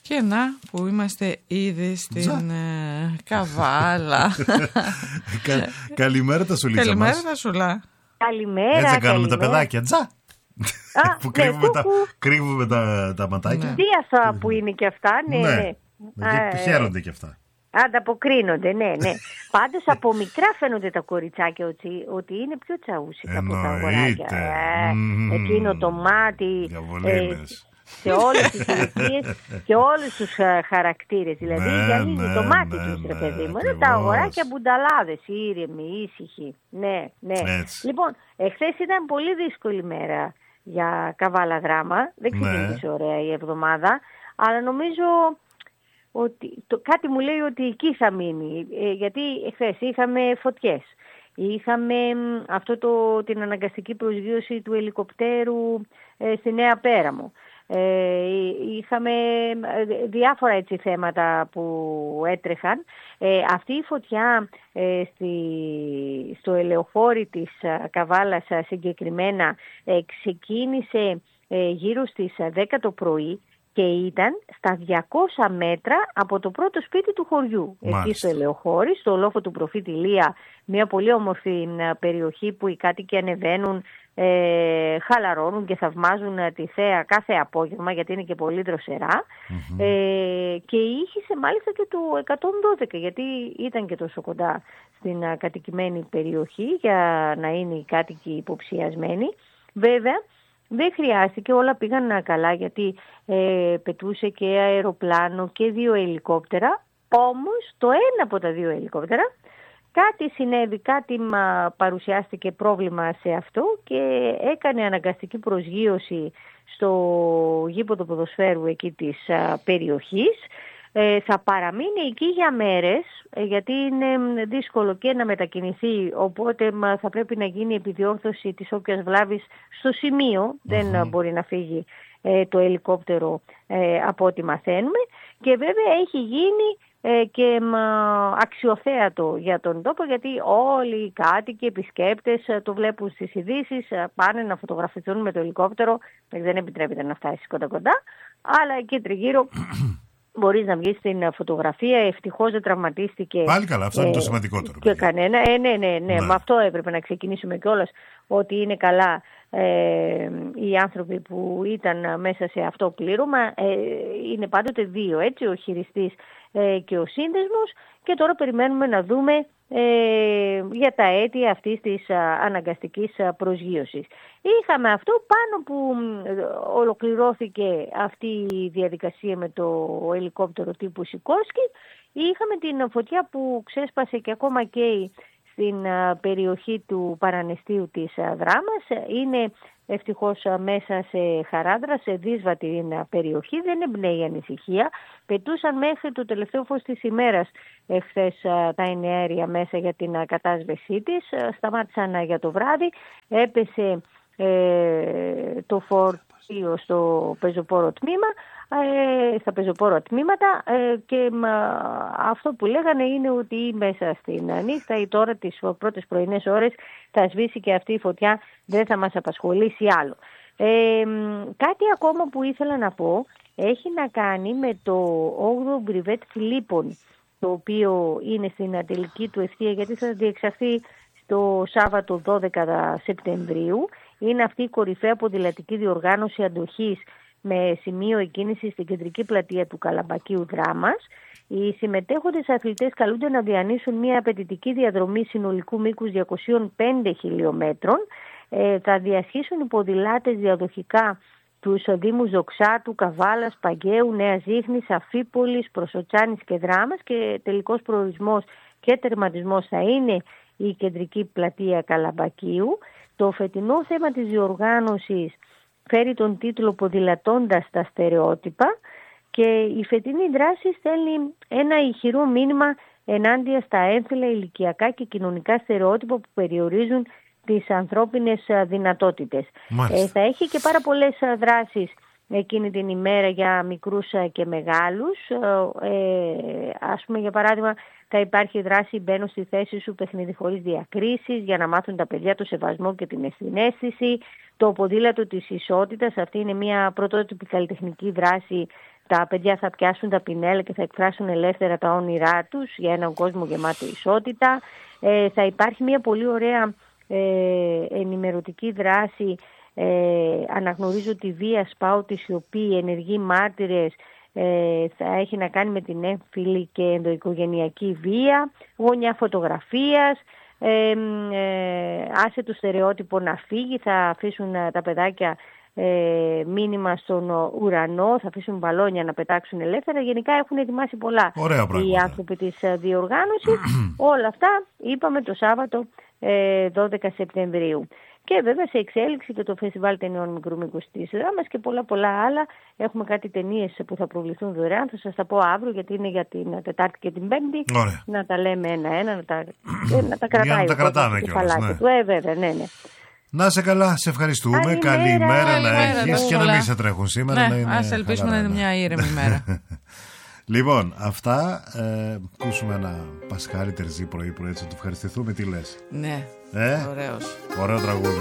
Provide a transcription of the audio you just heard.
Και να που είμαστε ήδη στην Καβάλα. Καλημέρα τα σουλίτσα μας. Καλημέρα τα σουλά. Καλημέρα. Έτσι κάνουμε τα παιδάκια. Τζα! Που κρύβουμε τα ματάκια. Δίαθα που είναι και αυτά. Ναι. Χαίρονται και αυτά. Ανταποκρίνονται, ναι. Πάντως από μικρά φαίνονται τα κοριτσάκια ότι είναι πιο τσαούσικα από τα αγοράκια. Εκείνο το μάτι, σε όλες τις ηλικίες και όλους τους χαρακτήρες. Δηλαδή γυαλίζει το μάτι τους, ρε παιδί μου. Είναι τα αγοράκια μπουνταλάδες, ήρεμοι, ήσυχοι. Ναι. Λοιπόν, εχθές ήταν πολύ δύσκολη μέρα για Καβάλα Δράμα. Δεν ξεκίνησε ωραία η εβδομάδα, αλλά νομίζω ότι κάτι μου λέει ότι εκεί θα μείνει, γιατί χθες είχαμε φωτιές, είχαμε την αναγκαστική προσγείωση του ελικοπτέρου στη Νέα Πέραμο, είχαμε διάφορα έτσι θέματα που έτρεχαν. Αυτή η φωτιά στο ελαιοχώρι της Καβάλας συγκεκριμένα ξεκίνησε γύρω στις 10 το πρωί και ήταν στα 200 μέτρα από το πρώτο σπίτι του χωριού. Μάλιστα. Εκεί στο Ελαιοχώρι, στο λόφο του προφήτη Ηλία, μια πολύ όμορφη περιοχή που οι κάτοικοι ανεβαίνουν, χαλαρώνουν και θαυμάζουν τη θέα κάθε απόγευμα, γιατί είναι και πολύ δροσερά. Και ήχησε μάλιστα και το 112, γιατί ήταν και τόσο κοντά στην κατοικημένη περιοχή για να είναι οι κάτοικοι υποψιασμένοι. Βέβαια, δεν χρειάστηκε, όλα πήγαν καλά, γιατί πετούσε και αεροπλάνο και 2 ελικόπτερα. Όμως το ένα από τα 2 ελικόπτερα κάτι συνέβη, παρουσιάστηκε πρόβλημα σε αυτό και έκανε αναγκαστική προσγείωση στο γήπεδο ποδοσφαίρου εκεί της περιοχής. Θα παραμείνει εκεί για μέρες, γιατί είναι δύσκολο και να μετακινηθεί, οπότε θα πρέπει να γίνει επιδιόρθωση της όποιας βλάβης στο σημείο. Δεν μπορεί να φύγει το ελικόπτερο από ό,τι μαθαίνουμε, και βέβαια έχει γίνει και αξιοθέατο για τον τόπο, γιατί όλοι οι κάτοικοι, επισκέπτες το βλέπουν στις ειδήσεις, πάνε να φωτογραφηθούν με το ελικόπτερο. Δεν επιτρέπεται να φτάσει κοντά, αλλά εκεί τριγύρω μπορείς να βγεις στην φωτογραφία. Ευτυχώς δεν τραυματίστηκε. Πάλι καλά, αυτό είναι το σημαντικότερο. Και κανένα. Ναι. Με αυτό έπρεπε να ξεκινήσουμε κιόλας, ότι είναι καλά οι άνθρωποι που ήταν μέσα σε αυτό πλήρωμα. Είναι πάντοτε 2, έτσι, ο χειριστής και ο σύνδεσμος, και τώρα περιμένουμε να δούμε για τα αίτια αυτής της αναγκαστικής προσγείωσης. Είχαμε αυτό πάνω που ολοκληρώθηκε αυτή η διαδικασία με το ελικόπτερο τύπου Σικόρσκι. Είχαμε την φωτιά που ξέσπασε και ακόμα καίει στην περιοχή του παρανεστίου της Δράμας. Είναι ευτυχώς μέσα σε χαράδρα, σε δύσβατη περιοχή, δεν εμπνέει ανησυχία. Πετούσαν μέχρι το τελευταίο φως της ημέρας εχθές τα εναέρια μέσα για την κατάσβεσή της. Σταμάτησαν για το βράδυ, έπεσε το φορτίο στο πεζοπόρο τμήμα, στα πεζοπόρα τμήματα, και αυτό που λέγανε είναι ότι μέσα στην νύχτα ή τώρα τις πρώτες πρωινές ώρες θα σβήσει και αυτή η φωτιά, δεν θα μας απασχολήσει άλλο. Κάτι ακόμα που ήθελα να πω έχει να κάνει με το 8ο μπριβέτ Φιλίππων, το οποίο είναι στην τελική του ευθεία, γιατί θα διεξαχθεί το Σάββατο 12 Σεπτεμβρίου. Είναι αυτή η κορυφαία ποδηλατική διοργάνωση αντοχής με σημείο εκκίνηση στην κεντρική πλατεία του Καλαμπακίου Δράμας. Οι συμμετέχοντες αθλητές καλούνται να διανύσουν μια απαιτητική διαδρομή συνολικού μήκους 205 χιλιόμετρων. Θα διασχίσουν οι ποδηλάτες διαδοχικά τους δήμους Δοξάτου, Καβάλας, Παγκαίου, Νέας Ζήχνης, Αφίπολης, Προσοτσάνης και Δράμας, και τελικός προορισμός και τερματισμός θα είναι η κεντρική πλατεία Καλαμπακίου. Το φετινό θέμα της διοργάνωσης φέρει τον τίτλο «Ποδηλατώντας τα στερεότυπα», και η φετινή δράση στέλνει ένα ηχηρό μήνυμα ενάντια στα έμφυλα, ηλικιακά και κοινωνικά στερεότυπα που περιορίζουν τις ανθρώπινες δυνατότητες. Θα έχει και πάρα πολλές δράσεις εκείνη την ημέρα για μικρούς και μεγάλους. Ας πούμε, για παράδειγμα, θα υπάρχει δράση «Μπαίνω στη θέση σου, παιχνίδι χωρίς διακρίσεις», για να μάθουν τα παιδιά το σεβασμό και την ενσυναίσθηση. Το ποδήλατο της ισότητας, αυτή είναι μια πρωτότυπη καλλιτεχνική δράση, τα παιδιά θα πιάσουν τα πινέλα και θα εκφράσουν ελεύθερα τα όνειρά τους για έναν κόσμο γεμάτο ισότητα. Θα υπάρχει μια πολύ ωραία ενημερωτική δράση. Αναγνωρίζω τη βία, σπάω τη σιωπή, ενεργοί μάρτυρες. Θα έχει να κάνει με την έμφυλη και ενδοοικογενειακή βία, γωνιά φωτογραφίας, άσε το στερεότυπο να φύγει, θα αφήσουν τα παιδάκια μήνυμα στον ουρανό, θα αφήσουν μπαλόνια να πετάξουν ελεύθερα. Γενικά έχουν ετοιμάσει πολλά οι άνθρωποι της διοργάνωσης. Όλα αυτά είπαμε το Σάββατο 12 Σεπτεμβρίου. Και βέβαια σε εξέλιξη και το Φεστιβάλ Ταινιών Μικρού Μήκους της Δράμας και πολλά άλλα. Έχουμε κάτι ταινίες που θα προβληθούν δωρεάν. Θα σας τα πω αύριο, γιατί είναι για την Τετάρτη και την Πέμπτη. Ωραία. Να τα λέμε ένα-ένα, να τα κρατάει. Να τα κρατάμε κιόλας, ναι. Βέβαια, ναι. Να σε καλά, σε ευχαριστούμε. Καλημέρα να έχεις και να μην σε τρέχουν σήμερα. Ναι, ας ελπίσουμε να είναι μια ήρεμη μέρα. Λοιπόν, αυτά. Ακούσουμε ένα Πασχάλη Τερζή πρωί-πρωί, έτσι να του ευχαριστηθούμε. Τι λες? Ναι, ωραίος. Ωραίο τραγούδι.